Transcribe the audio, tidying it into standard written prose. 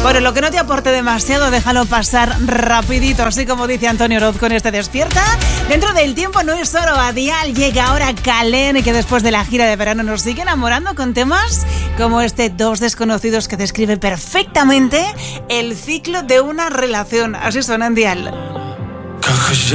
Bueno, lo que no te aporte demasiado, déjalo pasar rapidito, así como dice Antonio Oroz con este Despierta. Dentro del tiempo no es solo Adial, llega ahora Kallen, que después de la gira de verano nos sigue enamorando con temas como este Dos desconocidos que describe perfectamente el ciclo de una relación. Así suena en Dial. Quand